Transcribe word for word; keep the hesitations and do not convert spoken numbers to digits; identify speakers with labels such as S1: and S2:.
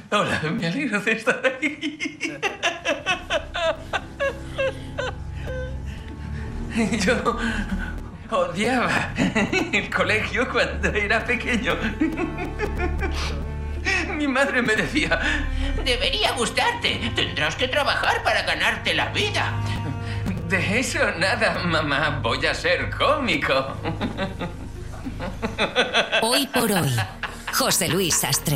S1: Hola, me alegro de estar aquí. Yo odiaba el colegio cuando era pequeño. Mi madre me decía...
S2: Debería gustarte. Tendrás que trabajar para ganarte la vida.
S1: De eso nada, mamá. Voy a ser cómico.
S3: Hoy por hoy, José Luis Sastre.